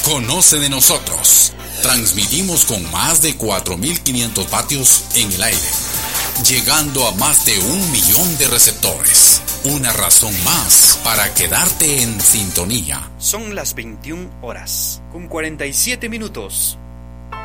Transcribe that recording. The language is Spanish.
Conoce de nosotros. Transmitimos con más de 4.500 vatios en el aire, llegando a más de 1 millón de receptores. Una razón más para quedarte en sintonía. Son las 21 horas, con 47 minutos.